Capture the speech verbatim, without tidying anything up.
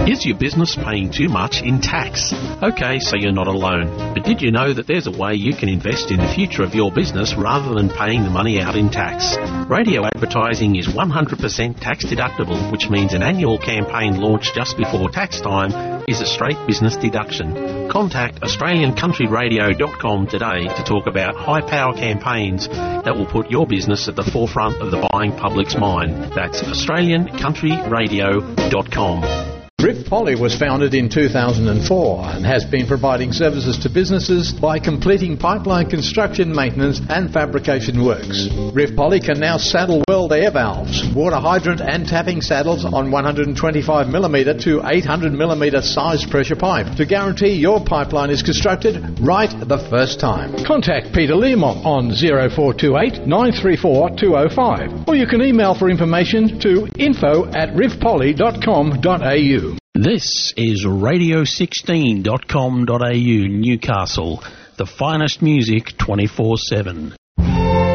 Is your business paying too much in tax? Okay, so you're not alone. But did you know that there's a way you can invest in the future of your business rather than paying the money out in tax? Radio advertising is one hundred percent tax deductible, which means an annual campaign launched just before tax time is a straight business deduction. Contact Australian Country Radio dot com today to talk about high-power campaigns that will put your business at the forefront of the buying public's mind. That's Australian Country Radio dot com. Riff Poly was founded in two thousand four and has been providing services to businesses by completing pipeline construction, maintenance and fabrication works. Riff Poly can now saddle world air valves, water hydrant and tapping saddles on one hundred twenty-five millimetre to eight hundred millimetre size pressure pipe to guarantee your pipeline is constructed right the first time. Contact Peter Learmont on zero four two eight, nine three four, two oh five or you can email for information to info at riff poly dot com dot a u. This is radio sixteen dot com dot a u Newcastle, the finest music twenty-four seven.